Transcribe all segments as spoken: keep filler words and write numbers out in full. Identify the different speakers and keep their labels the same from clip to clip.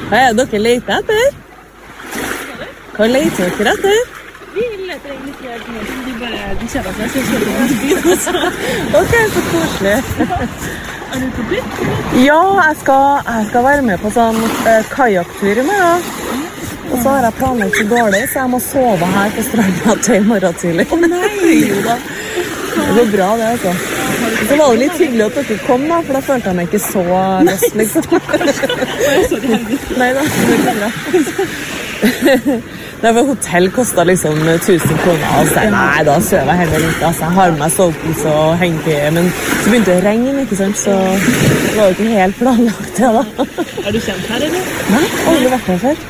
Speaker 1: Hva er det dere leter etter? Hva leter dere etter?
Speaker 2: Vi leter egentlig ikke helt noe, de bare, de kjeder seg, så kjører vi til byen også.
Speaker 1: Ok, så koselig.
Speaker 2: Er du på byen?
Speaker 1: Ja, jeg skal, jeg skal være med på sånn eh, kajaktur i morgen. Og så har jeg planlagt så dårlig, så jeg må sove her på stranda til i morgen tidlig.
Speaker 2: Å nei!
Speaker 1: Jo da. Det går bra det, altså. Så var det litt hyggelig at dere kom da, for da følte jeg meg ikke så løst, liksom. Nei da, det er ikke bra. Nei, for hotell kostet liksom tusen kroner, og så nei, da søver jeg heller ikke, altså. Jeg har med meg sovepose og hengekøye, men så begynte det å regne, ikke sant, så det var jo ikke helt planlagt det da.
Speaker 2: Er du kjent her, eller?
Speaker 1: Nei, aldri vært her før.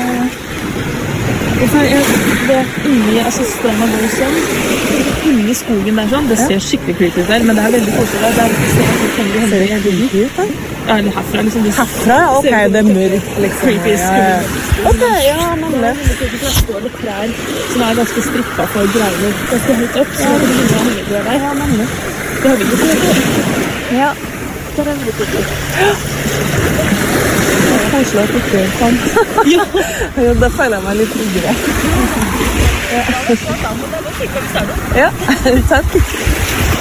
Speaker 2: Uh, jeg vet inni, altså stranda går sånn, inni skogen der sånn, det ser skikkelig creepy ut der, men det er veldig koselig der, det er ikke sånn at du kan
Speaker 1: Ser det helt creepy ut da?
Speaker 2: Ja, eller herfra, liksom. Det
Speaker 1: Herfra? Ok, det er mørkt, liksom.
Speaker 2: Creepy skummelt.
Speaker 1: Ok, ja, nemlig.
Speaker 2: Det står det trær som er ganske strippa for greier. Det skal høyt opp, så det blir henge det der.
Speaker 1: Ja, nemlig.
Speaker 2: Det har vi ikke sett.
Speaker 1: Ja.
Speaker 2: Det er veldig koselig.
Speaker 1: Koselig at ikke er sant.
Speaker 2: Ja.
Speaker 1: Da føler jeg meg litt tryggere.
Speaker 2: Ja, det er så sant, og det er noe sikkert,
Speaker 1: Ja, takk.